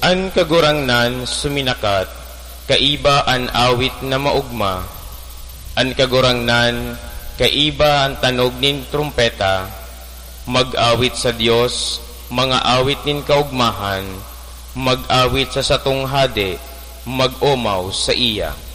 An kagurangnan suminakat, kaiba an awit na maugma. An kagurangnan, kaiba ang tanog nin trumpeta. Mag-awit sa Diyos, mga awit nin kaugmahan. Mag-awit sa satunghade, mag-umaw sa iya.